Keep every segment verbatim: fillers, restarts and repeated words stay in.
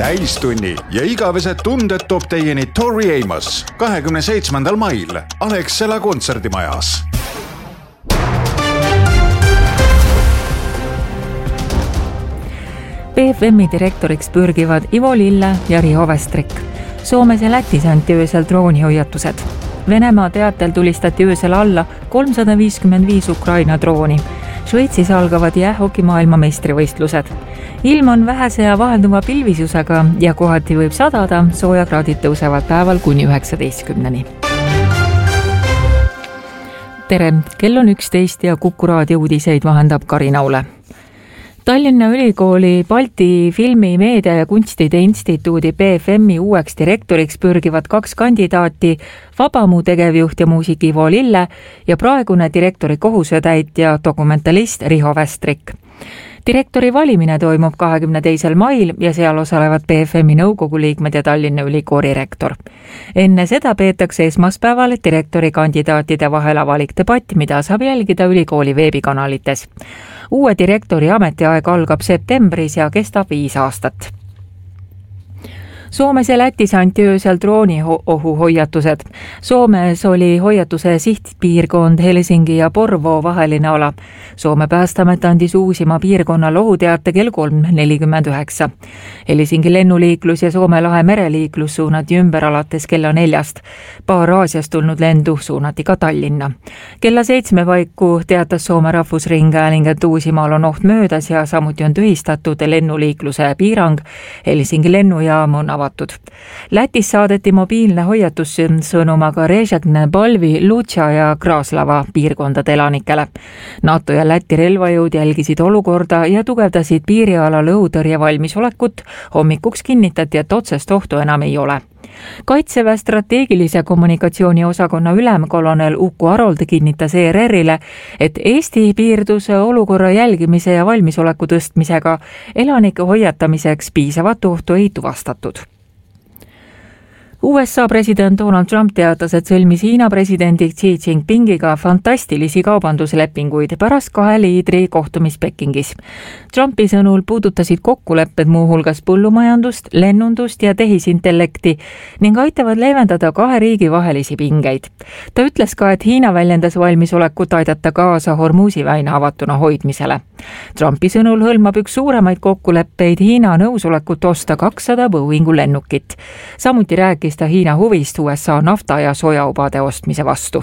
täistunni ja igavesed tunded toob teieni Tori Amos kahekümne seitsmendal mail Alexela kontserdimajas. B F M-i direktoriks pürgivad Ivo Lille ja Riho Vestrik. Soomes ja Lätis anti öösel droonihoiatused. Venemaa teatel tulistati öösel alla kolmsada viiskümmend viis Ukraina drooni. Šveitsis algavad jäähoki maailmameistrivõistlused. Ilm on vähese ja vahelduva pilvisusega ja kohati võib sadada, soojakraadid tõusevad päeval kuni üheksateistkümneni. Tere, kell on üksteist ja Kuku raadio uudiseid vahendab Karin Aule. Tallinna Ülikooli Balti filmi, meedia ja kunstide instituudi B F M-i uueks direktoriks pürgivad kaks kandidaati, Vabamu tegevjuht ja muusik Ivo Lille ja praegune direktori kohusetäitja dokumentalist Riho Vestrik. Direktori valimine toimub kahekümne teisel mail ja seal osalevad B F M-i nõukogu liikmed ja Tallinna Ülikooli rektor. Enne seda peetakse esmaspäeval direktori kandidaatide vahel avalik debatt, mida saab jälgida ülikooli veebikanalites. Uue direktori ametiaeg algab septembris ja kestab viis aastat. Soomes ja Lätis anti öösel drooniohuhoiatused. Soomes oli hoiatuse sihtpiirkond Helsingi ja Porvoo vaheline ala. Soome päästamet andis uusima piirkonnal ohuteate kell kolm nelikümmend üheksa. Helsingi lennuliiklus ja Soome lahe mereliiklus suunati ümber alates kella neljast. Paar Aasiast tulnud lendu suunati ka Tallinna. Kella seitsme paiku teatas Soome rahvusringhääling, et Uusimaal on oht möödas ja samuti on tühistatud lennuliikluse piirang. Helsingi lennujaam on avatud. Lätis saadeti mobiilne hoiatussõnum aga Režegne, Balvi, Lutša ja Kraslava piirkondade elanikele. NATO ja Läti relvajõud jälgisid olukorda ja tugevdasid piirialal õhutõrje valmisolekut. Hommikuks kinnitati, et otsest ohtu enam ei ole. Kaitseväe strateegilise kommunikatsiooni osakonna ülem kolonel Uku Arold kinnitas E R R-ile, et Eesti piirdus olukorra jälgimise ja valmisoleku tõstmisega. Elanike hoiatamiseks piisavat ohtu ei tuvastatud. U S A president Donald Trump teatas, et sõlmis Hiina presidendi Xi Jinpingiga fantastilisi kaubanduslepinguid pärast kahe liidri kohtumis Pekingis. Trumpi sõnul puudutasid kokkulepped muuhulgas põllumajandust, lennundust ja tehisintellekti ning aitavad leevendada kahe riigi vahelisi pingeid. Ta ütles ka, et Hiina väljendas valmisolekut aidata kaasa Hormuzi väina avatuna hoidmisele. Trumpi sõnul hõlmab üks suuremaid kokkuleppeid Hiina nõusolekut osta kakssada Boeingu lennukit. Samuti rääkis ta Hiina huvist U S A nafta ja sojaubade ostmise vastu.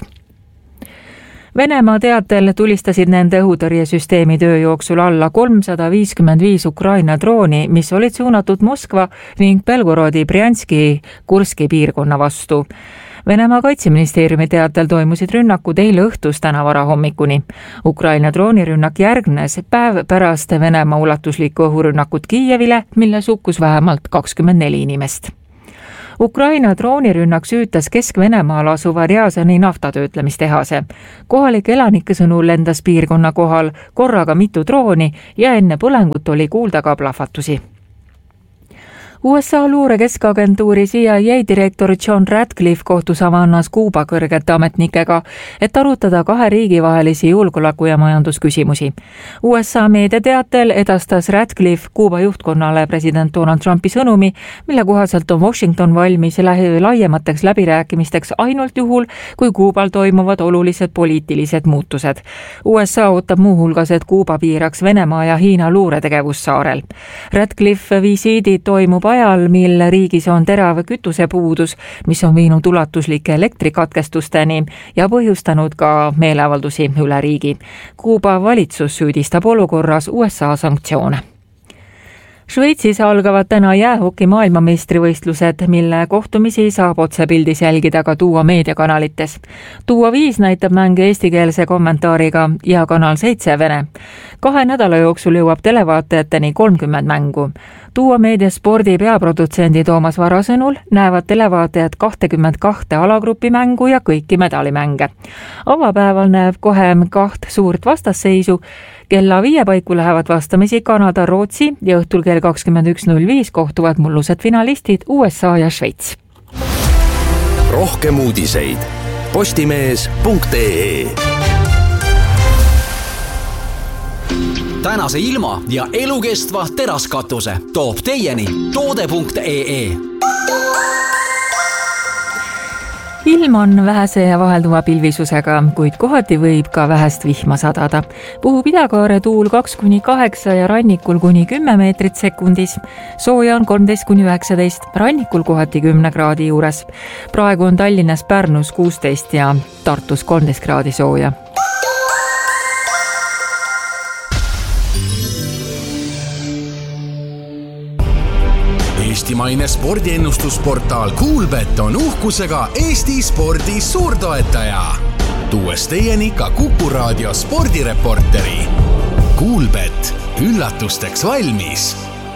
Venemaa teatel tulistasid nende õhutõrjesüsteemi töö jooksul alla kolmsada viiskümmend viis Ukraina drooni, mis olid suunatud Moskva ning Belgorodi, Brjanski, Kurski piirkonna vastu. Venemaa kaitseministeeriumi teatel toimusid rünnakud eile õhtus täna varahommikuni. Ukraina droonirünnak järgnes päev pärast Venemaa ulatuslikku õhurünnakut Kiievile, milles hukkus vähemalt kakskümmend neli inimest. Ukraina droonirünnak süütas Kesk-Venemaal asuva Rjazani naftatöötlemistehase. Kohalik elanike sõnul lendas piirkonna kohal korraga mitu drooni ja enne põlengut oli kuulda ka plahvatusi. U S A luurekeskagentuuri C I A direktor John Ratcliffe kohtus Havannas Kuuba kõrgete ametnikega, et arutada kahe riigi vahelisi julgeoleku- ja majandusküsimusi. U S A meedia teatel edastas Ratcliffe Kuuba juhtkonnale president Donald Trumpi sõnumi, mille kohaselt on Washington valmis laiemateks läbirääkimisteks ainult juhul, kui Kuubal toimuvad olulised poliitilised muutused. U S A ootab muuhulgas, et Kuuba piiraks Venemaa ja Hiina luuretegevus saarel. Ratcliffe visiidid toimub ajal, mil riigis on terav kütusepuudus, mis on viinud ulatuslike elektrikatkestusteni ja põhjustanud ka meeleavaldusi üle riigi. Kuuba valitsus süüdistab olukorras U S A sanktsioone. Šveitsis algavad täna jäähoki maailmameistrivõistlused, mille kohtumisi saab otsepildis jälgida ka Tuua meediakanalites. Tuua viis näitab mänge eestikeelse kommentaariga ja Kanal seitse vene. Kahe nädala jooksul jõuab televaatajateni kolmkümmend mängu. Tuua meedia spordi peaprodutsendi Toomas Vara sõnul näevad televaatajad kakskümmend kahte alagrupi mängu ja kõiki medalimänge. Avapäeval näeb kohe kaht suurt vastasseisu. Kella viie paiku lähevad vastamisi Kanada, Rootsi ja õhtul kell kakskümmend üks null viis kohtuvad mullused finalistid U S A ja Šveits. Rohkem uudiseid postimees punkt ee tänase ilma ja elukestva teraskatuse toob teieni toode punkt ee. Ilm on vähese ja vahelduva pilvisusega, kuid kohati võib ka vähest vihma sadada. Puhub Idakaare tuul kaks kuni kaheksa ja rannikul kuni kümme meetrit sekundis. Sooja on kolmteist kuni üheksateist, rannikul kohati kümne kraadi juures. Praegu on Tallinnas Pärnus kuusteist ja Tartus kolmteist kraadi sooja. Eestimaine spordiennustusportaal Kuulbet on uhkusega Eesti spordi suurtoetaja. Tuues teieni ka Kuku Raadio spordireporteri. Kuulbet, üllatusteks valmis.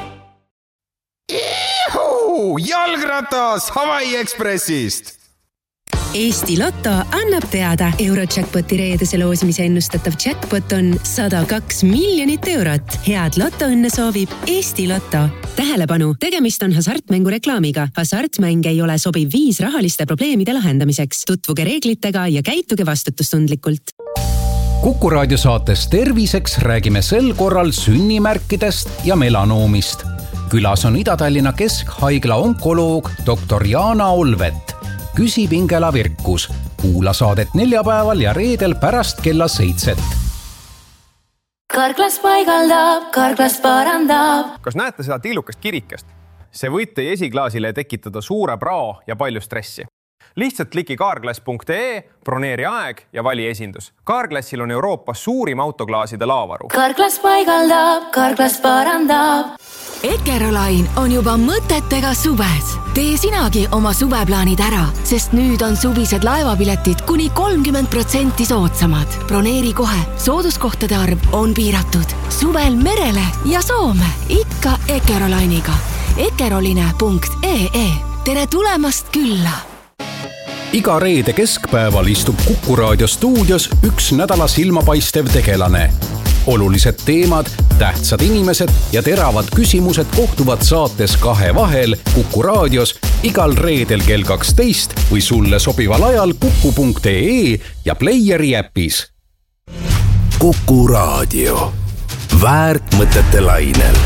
Ihu, jalgratas Hawaii Expressist! Eesti Lotto annab teada, Eurojackpoti reedese loosimise ennustatav jackpot on sada kaks miljonit eurot. Head Lottoõnne soovib Eesti Lotto. Tähelepanu, tegemist on hasartmängu reklaamiga. Hasartmäng ei ole sobiv viis rahaliste probleemide lahendamiseks. Tutvuge reeglitega ja käituge vastutustundlikult. Kuku Raadio saates Terviseks räägime sel korral sünnimärkidest ja melanoomist. Külas on Ida-Tallinna Keskhaigla onkoloog doktor Jaana Olvet. Küsib Ingela Virkus. Kuula saadet neljapäeval ja reedel pärast kella seitset. Karklas paigaldab, karklas parandab. Kas näete seda tillukast kirikest? See võib teie esiklaasile tekitada suure prao ja palju stressi. Lihtsalt kliki kaarglass punkt ee, broneeri aeg ja vali esindus. Kaarglassil on Euroopas suurim autoklaaside laavaru. Karklas paigaldab, karklas parandab. Ekerolain on juba mõtetega suves. Tee sinagi oma suveplaanid ära, sest nüüd on suvised laevapiletid kuni kolmkümmend protsenti soodsamad. Broneeri kohe, sooduskohtade arv on piiratud. Suvel merele ja Soome, ikka Ekerolainiga. ekeroline punkt ee. Tere tulemast külla! Iga reede keskpäeval istub Kuku Raadio stuudios üks nädala silmapaistev tegelane. Olulised teemad, tähtsad inimesed ja teravad küsimused kohtuvad saates Kahe vahel Kuku Raadios igal reedel kell kaksteist või sulle sobival ajal kuku punkt ee ja Playeri äpis. Kuku Raadio. Väärt mõtete lainel.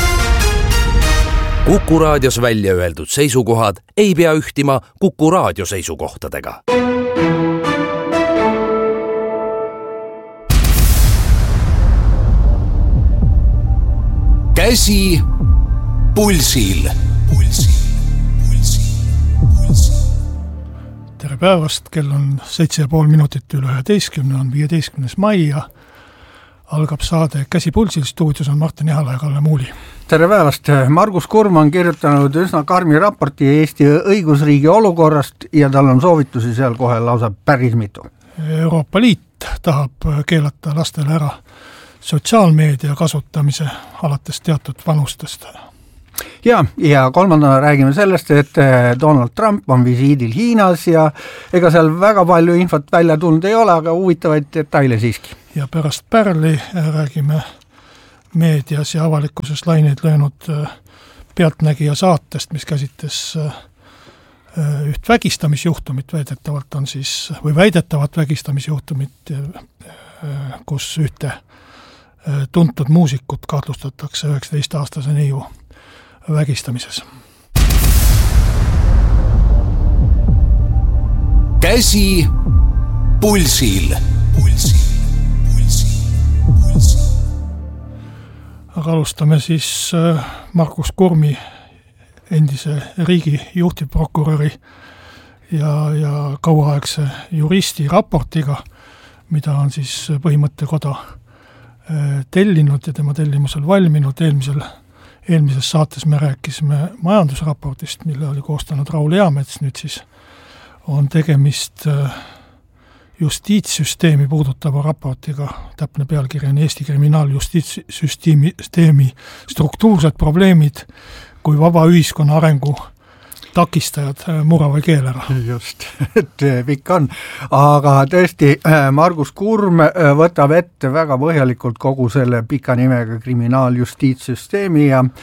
Kuku Raadios välja öeldud seisukohad ei pea ühtima Kuku Raadio seisukohtadega. Käsi pulsil. Pulsil, pulsil, pulsil. Tere päevast, kell on seitse ja pool minutit üle üheteistkümne, on viieteistkümnes mai ja algab saade Käsi pulsil. Stuudios on Martin Jahala ja Kalle Muuli. Tere päevast! Margus Kurm on kirjutanud üsna karmi raporti Eesti õigusriigi olukorrast ja tal on soovitusi seal kohe lausa päris mitu. Euroopa Liit tahab keelata lastele ära sotsiaalmeedia kasutamise alates teatud vanustest. Ja, ja kolmandana räägime sellest, et Donald Trump on visiidil Hiinas ja ega seal väga palju infot välja tulnud ei ole, aga huvitavaid detaile siiski. Ja pärast Pärli räägime meedias ja avalikkuses laineid löönud Pealtnägija saatest, mis käsitles üht vägistamisjuhtumit, väidetavalt on siis, või väidetavat vägistamisjuhtumit, kus ühte tuntud muusikut kahtlustatakse üheksateist-aastase neiu vägistamises. Käsi pulsil. Pulsil, pulsil, pulsil. Aga alustame siis Markus Kurmi, endise riigi juhtivprokuröri ja, ja kauaaegse juristi raportiga, mida on siis Põhimõttekoda tellinud ja tema tellimusel valminud. Eelmisel, eelmises saates me rääkisime majandusraportist, mille oli koostanud Raul Eamets. Nüüd siis on tegemist justiitssüsteemi puudutava raportiga. Täpne pealkiri on Eesti kriminaaljustiitssüsteemi struktuursed probleemid kui vaba ühiskonna arengu takistajad murava keelera. Just, et pikk on. Aga tõesti, Margus Kurm võtab ette väga põhjalikult kogu selle pika nimega kriminaaljustiitssüsteemi ja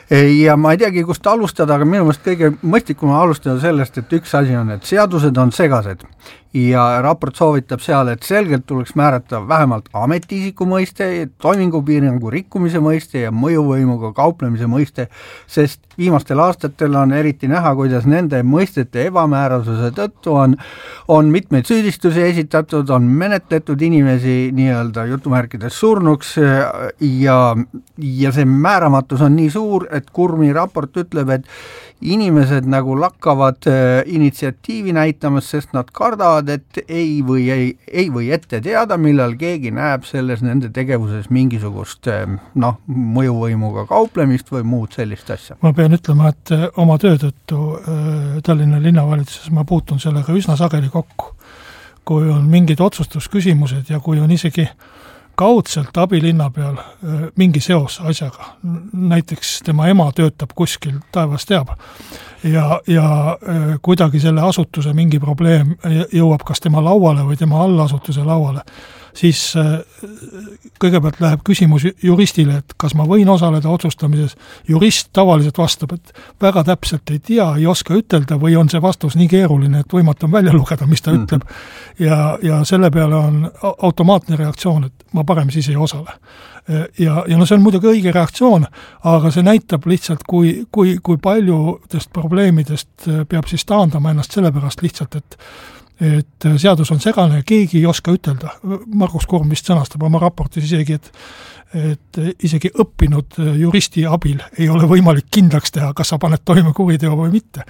ja ma ei teagi, kust alustada, aga minu meelest kõige mõistlikum alustada sellest, et üks asi on, et seadused on segased ja raport soovitab seal, et selgelt tuleks määrata vähemalt ametiisiku mõiste, toimingupiirangu rikkumise mõiste ja mõjuvõimuga kauplemise mõiste, sest viimastel aastatel on eriti näha, kuidas nende mõistete ebamäärasuse tõttu on, on mitmeid süüdistusi esitatud, on menetletud inimesi nii-öelda jutumärkides surnuks ja, ja see määramatus on nii suur, et Kurmi raport ütleb, et inimesed nagu lakkavad initsiatiivi näitamas, sest nad kardavad, et ei või, ei, ei või ette teada, millal keegi näeb selles nende tegevuses mingisugust noh, mõjuvõimuga kauplemist või muud sellist asja. Ma pean ütlema, et oma töö tõttu Tallinna linnavalitsuses ma puutun sellega üsna sageli kokku, kui on mingid otsustusküsimused ja kui on isegi kaudselt abilinna peal mingi seos asjaga. Näiteks tema ema töötab kuskil, taevas teab. Ja, ja kuidagi selle asutuse mingi probleem jõuab kas tema lauale või tema allasutuse lauale. Siis kõigepealt läheb küsimus juristile, et kas ma võin osaleda otsustamises. Jurist tavaliselt vastab, et väga täpselt ei tea, ei oska ütelda või on see vastus nii keeruline, et võimatu on välja lugeda, mis ta mm-hmm. ütleb. Ja, ja selle peale on automaatne reaktsioon, et ma parem siis ei osale. Ja, ja no see on muidugi õige reaktsioon, aga see näitab lihtsalt, kui, kui, kui paljudest probleemidest peab siis taandama ennast sellepärast lihtsalt, et et seadus on segane ja keegi ei oska ütelda. Margus Kurm vist sõnastab oma raportis isegi, et, et isegi õppinud juristi abil ei ole võimalik kindlaks teha, kas sa paned toime kuriteo või mitte.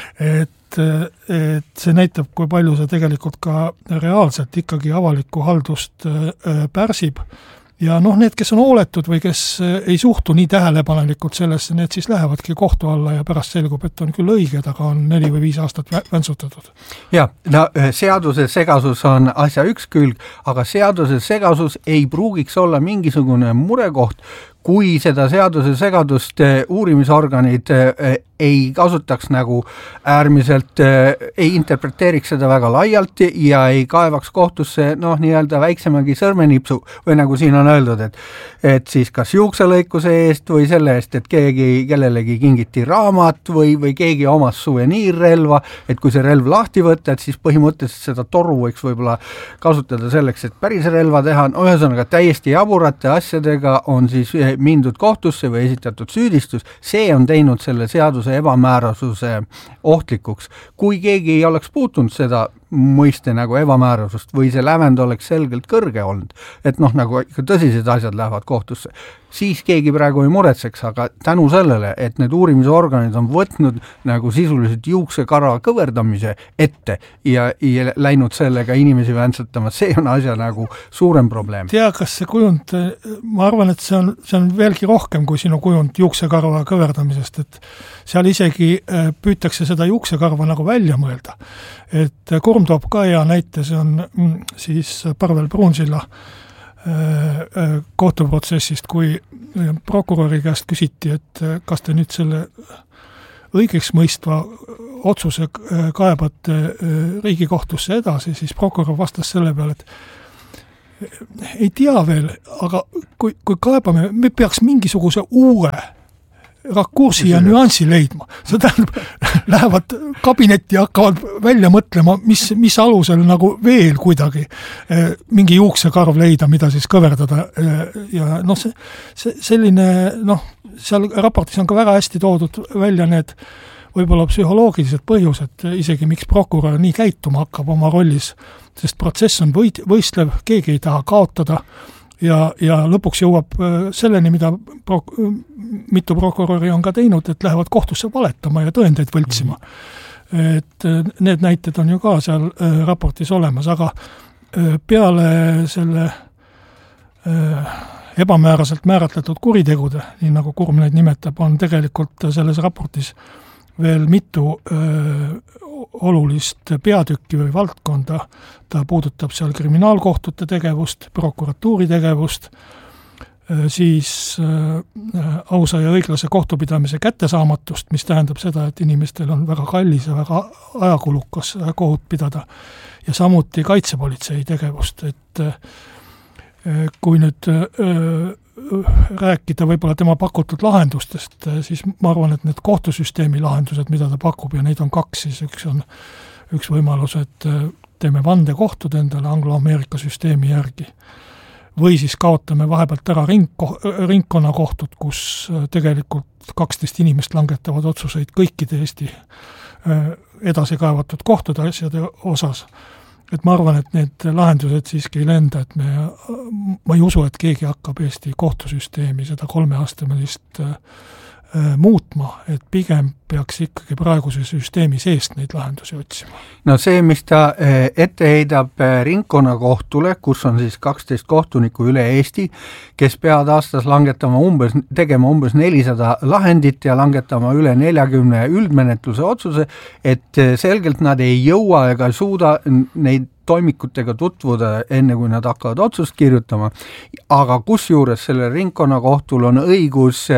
Et, et see näitab, kui palju see tegelikult ka reaalselt ikkagi avalikku haldust pärsib. Ja noh, need, kes on hooletud või kes ei suhtu nii tähelepanelikult sellesse, need siis lähevadki kohtu alla ja pärast selgub, et on küll õiged, aga on neli või viis aastat väntsutatud. Ja, no seaduse segasus on asja üks külg, aga seaduse segasus ei pruugiks olla mingisugune murekoht, kui seda seaduse segadust uurimisorganid ei kasutaks nagu äärmiselt, ei interpreteeriks seda väga laialt ja ei kaevaks kohtusse noh, nii-öelda väiksemagi sõrmenipsu või nagu siin on öeldud, et, et siis kas juukselõikuse eest või selle eest, et keegi, kellelegi kingiti raamat või, või keegi omas suveniirrelva, et kui see relv lahti võtta, et siis põhimõtteliselt seda toru võiks võib-olla kasutada selleks, et päris relva teha. Ühesõnaga täiesti jaburate asjadega on siis mindud kohtusse või esitatud süüdistus, see on teinud selle seaduse ebamäärasuse ohtlikuks. Kui keegi ei oleks puutunud seda mõiste nagu ebamäärasust või see lävend oleks selgelt kõrge olnud, et noh, nagu ikka tõsised asjad lähevad kohtusse, siis keegi praegu ei muretseks, aga tänu sellele, et need uurimisorganid on võtnud nagu sisuliselt juuksekara kõverdamise ette ja, ja läinud sellega inimesi väntsutama, see on asja nagu suurem probleem. Tea, kas see kujund, ma arvan, et see on, see on veelgi rohkem kui sinu kujund juuksekarva kõverdamisest, et seal isegi püütakse seda juuksekarva nagu välja mõelda. Et Kurm toob ka hea näite, see on siis Parvel Pruunsilla kohtuprotsessist, kui prokuröri käest küsiti, et kas te nüüd selle õigeks mõistva otsuse kaebate Riigikohtusse edasi, siis prokurör vastas selle peale, et ei tea veel, aga kui, kui kaebame, me peaks mingisuguse uue rakursi ja nüansi leidma. See tähendab, lähevad kabinetti ja hakkavad välja mõtlema, mis, mis alusel nagu veel kuidagi mingi juuksekarv leida, mida siis kõverdada. Ja noh, see, see, selline, noh, seal raportis on ka väga hästi toodud välja need võib-olla psühholoogilised põhjused, isegi miks prokurör nii käituma hakkab oma rollis, sest protsess on võid, võistlev, keegi ei taha kaotada. Ja, ja lõpuks jõuab selleni, mida pro, mitu prokuröri on ka teinud, et lähevad kohtusse valetama ja tõendeid võltsima. Et need näited on ju ka seal raportis olemas, aga peale selle ebamääraselt määratletud kuritegude, nii nagu Kurm neid nimetab, on tegelikult selles raportis veel mitu öö, olulist peatükki või valdkonda. Ta puudutab seal kriminaalkohtute tegevust, prokuratuuri tegevust, siis ausa ja õiglase kohtupidamise kättesaamatust, mis tähendab seda, et inimestel on väga kallis ja väga ajakulukas kohut pidada, ja samuti kaitsepolitsei tegevust, et kui nüüd rääkida võib-olla tema pakutud lahendustest, siis ma arvan, et need kohtusüsteemi lahendused, mida ta pakub, ja neid on kaks, siis üks on üks võimalus, et teeme vandekohtud endale Anglo-Ameerika süsteemi järgi. Või siis kaotame vahepealt ära ring, ringkonnakohtud, kus tegelikult kaksteist inimest langetavad otsuseid kõikide Eesti edasi kaevatud kohtude asjade osas. Et ma arvan, et need lahendused siiski ei lenda, et me, ma ei usu, et keegi hakkab Eesti kohtusüsteemi seda kolmeastemelist äh, muutma, et pigem peaks ikkagi praeguse süsteemi seest neid lahendusi otsima. No see, mis ta ette heidab ringkonnakohtule, kus on siis kaksteist kohtunikku üle Eesti, kes peavad aastas langetama umbes, tegema umbes nelisada lahendit ja langetama üle neljakümne üldmenetluse otsuse, et selgelt nad ei jõua ega suuda neid toimikutega tutvuda enne, kui nad hakkavad otsust kirjutama. Aga kusjuures selle ringkonnakohtul on õigus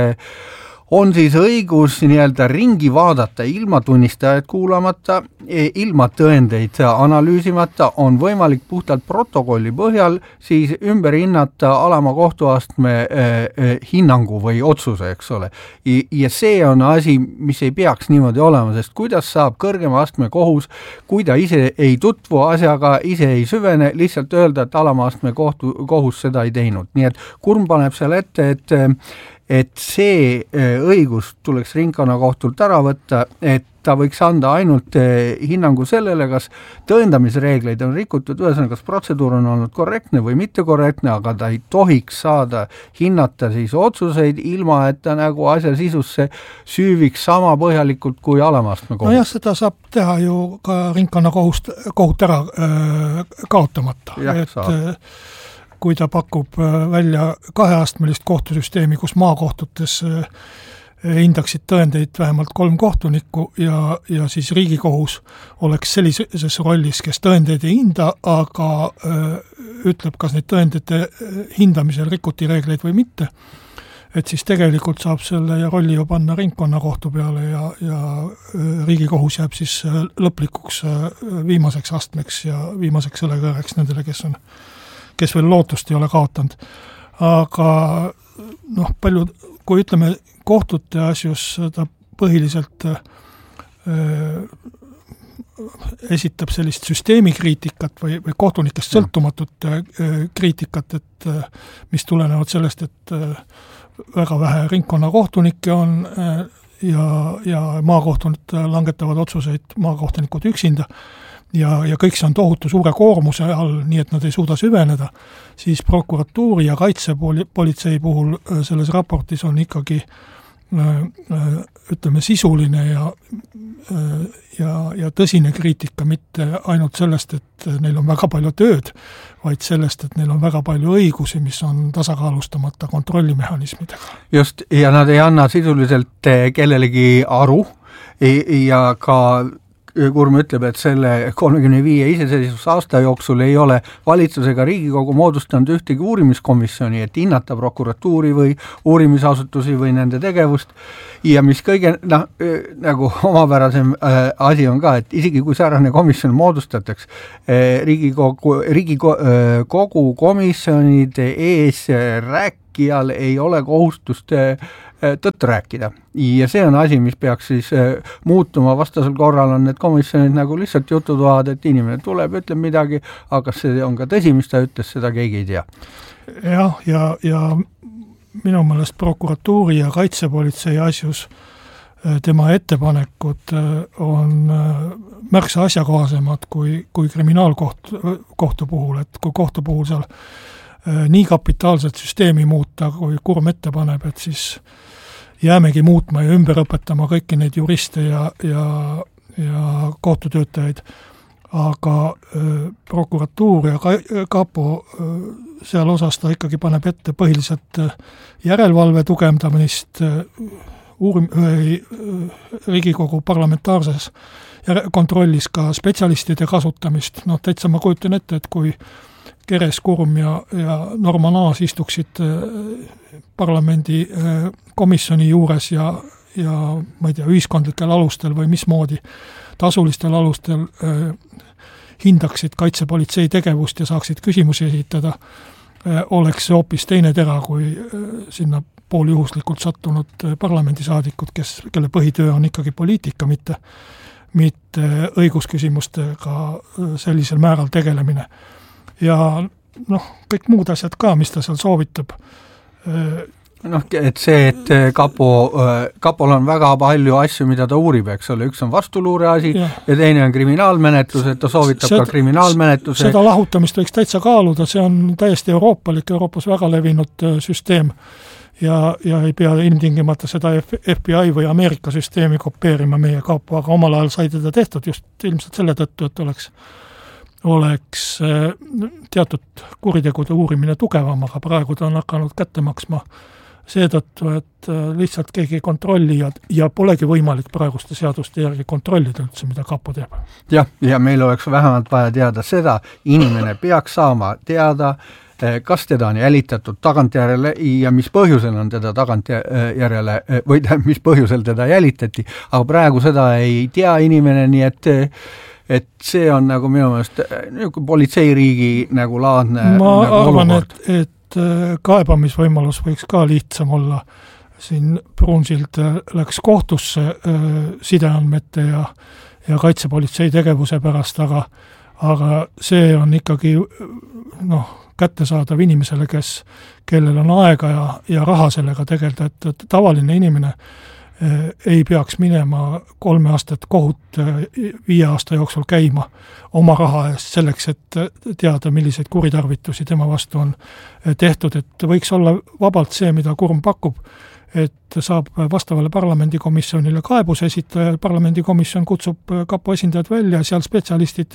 on siis õigus nii-öelda ringi vaadata ilma tunnistajad kuulamata, ilma tõendeid analüüsimata, on võimalik puhtalt protokolli põhjal siis ümber hinnata alama kohtuastme eh, hinnangu või otsuse, eks ole. Ja see on asi, mis ei peaks niimoodi olema, sest kuidas saab kõrgema astme kohus, kui ta ise ei tutvu asjaga, ise ei süvene, lihtsalt öelda, et alama astme kohtu, kohus seda ei teinud. Nii et Kurm paneb seal ette, et et see õigus tuleks ringkonnakohtult ära võtta, et ta võiks anda ainult hinnangu sellele, kas tõendamisreegleid on rikutud, ühesõnaga, kas protseduur on olnud korrektne või mitte korrektne, aga ta ei tohiks saada hinnata siis otsuseid, ilma et ta nagu asja sisusse süüviks sama põhjalikult kui alamastme kohus. No jah, seda saab teha ju ka ringkonnakohust kohut ära öö, kaotamata. Jah, et, saab. Kui ta pakub välja kaheastmelist kohtusüsteemi, kus maakohtutes hindaksid tõendeid vähemalt kolm kohtunikku ja, ja siis Riigikohus oleks sellises rollis, kes tõendeid ei hinda, aga öö, ütleb, kas neid tõendite hindamisel rikuti reegleid või mitte. Et siis tegelikult saab selle rolli ju panna ringkonnakohtu peale ja, ja Riigikohus jääb siis lõplikuks viimaseks astmeks ja viimaseks õlekõreks nendele, kes on kes veel lootust ei ole kaotanud. Aga noh, palju, kui ütleme kohtute asjus, ta põhiliselt äh, esitab sellist süsteemikriitikat või, või kohtunikest sõltumatut äh, kriitikat, et äh, mis tulenevad sellest, et äh, väga vähe ringkonnakohtunikke on äh, ja, ja maakohtunikud langetavad otsuseid maakohtunikud üksinda, ja, ja kõik see on tohutu suure koormuse all, nii et nad ei suuda süveneda, siis prokuratuuri ja kaitsepolitsei puhul selles raportis on ikkagi ütleme sisuline ja, ja, ja tõsine kriitika, mitte ainult sellest, et neil on väga palju tööd, vaid sellest, et neil on väga palju õigusi, mis on tasakaalustamata kontrollimehhanismidega. Just, ja nad ei anna sisuliselt kellelegi aru ja ka Kurm ütleb, et selle kolmekümne viie iseseisvusaasta jooksul ei ole valitsus ega Riigikogu moodustanud ühtegi uurimiskomisjoni, et hinnata prokuratuuri või uurimisasutusi või nende tegevust. Ja mis kõige noh, nagu omapärasem äh, asi on ka, et isegi kui säärane komisjon moodustataks, äh, Riigikogu, Riigikogu komisjonide ees rääkijal ei ole kohustust äh, tõtt rääkida. Ja see on asi, mis peaks siis muutuma, vastasel korral on need komisjonid nagu lihtsalt jututoad, et inimene tuleb, ütleb midagi, aga see on ka tõsi, mis ta ütles, seda keegi ei tea. Jah, ja, ja minu meelest prokuratuuri ja kaitsepolitsei asjus tema ettepanekud on märksa asjakohasemad kui, kui kriminaalkohtu kohtu puhul, et kui kohtu puhul seal nii kapitaalset süsteemi muuta, kui Kurm ette paneb, et siis jäämegi muutma ja ümber õpetama kõiki neid juriste ja, ja, ja kohtutöötajaid. Aga äh, prokuratuur ja ka- kapo äh, seal osas ta ikkagi paneb ette põhiliselt äh, järelevalve tugevdamist äh, uurim- või äh, Riigikogu parlamentaarses kontrollis ka spetsialistide kasutamist. Noh, täitsa ma kujutan ette, et kui Keres, Kurm ja, ja Norman Aas istuksid parlamendi komisjoni juures ja, ja ma ei tea, ühiskondlikel alustel või mismoodi tasulistel alustel hindaksid kaitsepolitsei tegevust ja saaksid küsimusi esitada, oleks see hoopis teine tera kui sinna pooljuhuslikult sattunud parlamendisaadikud, kes, kelle põhitöö on ikkagi poliitika, mitte, mitte õigusküsimustega sellisel määral tegelemine. Ja noh, kõik muud asjad ka, mis ta seal soovitab. Noh, et see, et Kapo, Kapol on väga palju asju, mida ta uurib, eks ole, üks on vastuluure asi ja, ja teine on kriminaalmenetlus, et ta soovitab seda, ka kriminaalmenetluse. Seda lahutamist võiks täitsa kaaluda, see on täiesti euroopalik, Euroopas väga levinud süsteem ja, ja ei pea ilmtingimata seda F B I või Ameerika süsteemi kopeerima meie Kapo, aga omal ajal sai teda tehtud just ilmselt selle tõttu, et oleks oleks teatud kuritegude uurimine tugevam, aga praegu ta on hakanud kätte maksma seetõttu, et lihtsalt keegi kontrolli ja, ja polegi võimalik praeguste seaduste järgi kontrollida üldse, mida Kapo teeb. Jah, ja meil oleks vähemalt vaja teada seda, inimene peaks saama teada, kas teda on jälitatud tagantjärele ja mis põhjusel on teda tagantjärele või mis põhjusel teda jälitati, aga praegu seda ei tea inimene, nii et et see on nagu minu meelest nagu politseiriigi nagu laadne ma nagu arvan, et, et kaebamisvõimalus võiks ka lihtsam olla. Siin Pruunsild läks kohtusse sideandmete ja, ja kaitsepolitsei tegevuse pärast, aga, aga see on ikkagi noh, kättesaadav inimesele, kes, kellel on aega ja, ja raha sellega tegelda, et, et tavaline inimene ei peaks minema kolme aastat kohut viie aasta jooksul käima oma raha eest selleks, et teada, milliseid kuritarvitusi tema vastu on tehtud, et võiks olla vabalt see, mida Kurm pakub, et saab vastavale parlamendikomisjonile kaebus esitada, parlamendikomisjon kutsub Kapo esindajad välja, seal spetsialistid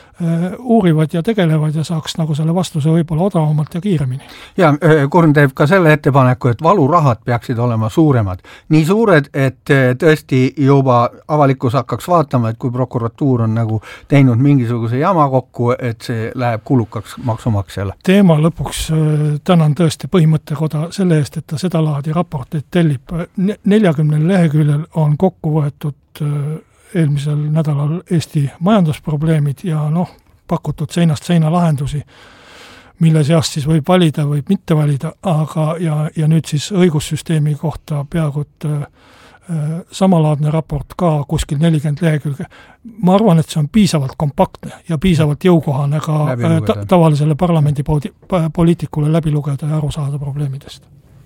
uurivad ja tegelevad ja saaks nagu selle vastuse võib-olla odavamalt ja kiiremini. Ja Kurn teeb ka selle ettepaneku, et valurahad peaksid olema suuremad. Nii suured, et tõesti juba avalikkus hakkaks vaatama, et kui prokuratuur on nagu teinud mingisuguse jama kokku, et see läheb kulukaks maksumaksjale. Teema lõpuks tänan tõesti põhimõttekoda selle eest, et ta seda laadi raporteid tellib. neljakümnel leheküljel on kokku võetud eelmisel nädalal Eesti majandusprobleemid ja noh, pakutud seinast seina lahendusi, mille seast siis võib valida, võib mitte valida, aga ja, ja nüüd siis õigussüsteemi kohta peaaegu äh, samalaadne raport ka kuskil nelikümmend lehekülge. Ma arvan, et see on piisavalt kompaktne ja piisavalt jõukohane ka ta, tavalisele parlamendi poliitikule läbi lugeda ja aru saada probleemidest.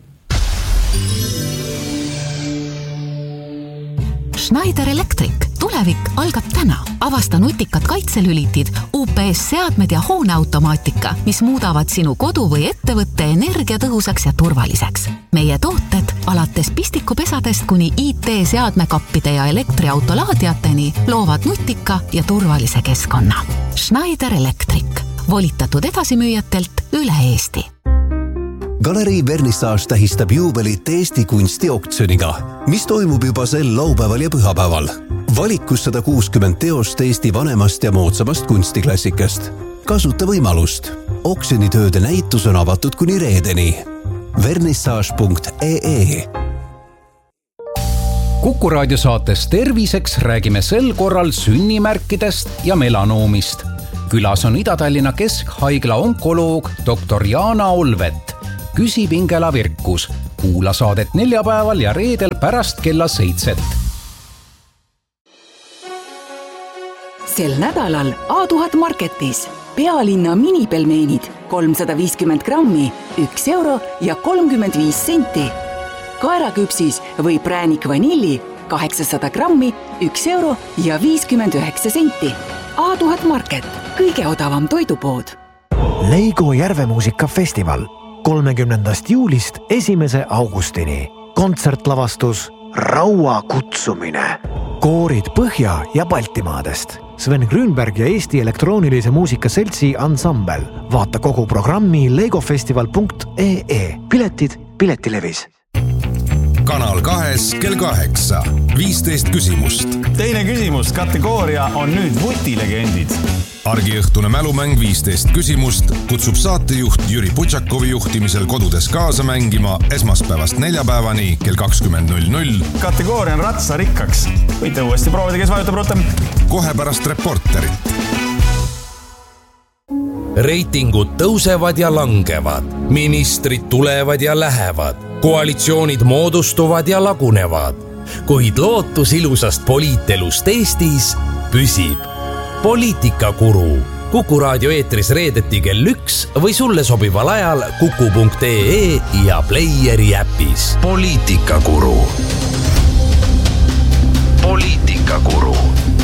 Schneider Electric. Tulevik algab täna. Avasta nutikad kaitselülitid, U P S-seadmed ja hooneautomaatika, mis muudavad sinu kodu või ettevõtte energiatõhusaks ja turvaliseks. Meie tooted alates pistikupesadest kuni I T-seadmekappide ja elektriautolaadiateni loovad nutika ja turvalise keskkonna. Schneider Electric. Volitatud edasimüüjatelt üle Eesti. Galerii Vernissage tähistab juubelit Eesti kunstioktsiooniga, mis toimub juba sel laupäeval ja pühapäeval. Valikus sada kuuskümmend teost Eesti vanemast ja moodsamast kunstiklassikast. Kasuta võimalust. Oksjonitööde näitus on avatud kuni reedeni. vernissage punkt ee e Kuku raadio saates Terviseks räägime sel korral sünnimärkidest ja melanoomist. Külas on Ida-Tallinna Keskhaigla onkoloog doktor Jaana Olvet. Küsib Ingela Virkus. Kuula saadet neljapäeval ja reedel pärast kella seitset. Sel nädalal A tuhat Marketis pealinna minipelmeenid kolmsada viiskümmend grammi, üks euro ja kolmkümmend viis senti. Kaeraküpsis või präänik vanilli kaheksasada grammi, üks euro ja viiskümmend üheksa senti. A tuhat Market, kõige odavam toidupood. Leigo Järvemuusikafestival kolmekümnendast juulist esimese augustini. Kontsertlavastus Raua kutsumine. Koorid Põhja- ja Baltimaadest. Sven Grünberg ja Eesti elektroonilise muusika seltsi ansambel. Vaata kogu programmi leigofestival punkt ee e. Piletid Piletilevis. Kanal kahes kell kaheksa. viisteist küsimust. Teine küsimus, kategooria on nüüd vutilegendid. Argiõhtune mälumäng viisteist küsimust kutsub saatejuht Jüri Putšakovi juhtimisel kodudes kaasa mängima esmaspäevast neljapäevani kell kakskümmend null null. Kategooria on ratsarikkaks. Võite uuesti proovida, kes vajutab rutem. Kohe pärast reporterit. reitingud tõusevad ja langevad, ministrid tulevad ja lähevad, koalitsioonid moodustuvad ja lagunevad, kuid lootus ilusast poliitelust Eestis püsib. Poliitikakuru. Kuku raadio eetris reedeti kell üks või sulle sobival ajal kuku punkt ee ja Playeri äpis. Poliitikakuru.